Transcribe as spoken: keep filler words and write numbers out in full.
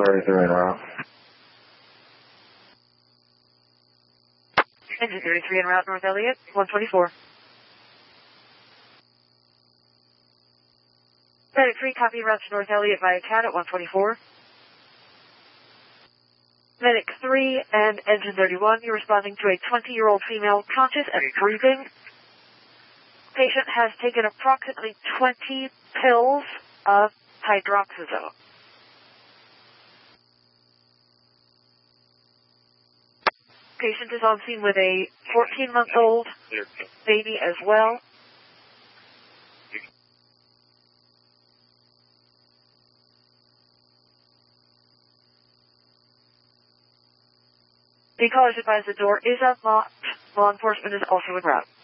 thirty-three en route. Engine thirty-three en route, North Elliott, one twenty-four. Medic three, copy route to North Elliott via C A D at one twenty-four. Medic three and Engine thirty-one, you're responding to a twenty-year-old female conscious and breathing. Patient has taken approximately twenty pills of hydroxyzone. Patient is on scene with a fourteen-month-old baby as well. The caller's advised the door is unlocked. Law enforcement is also en route.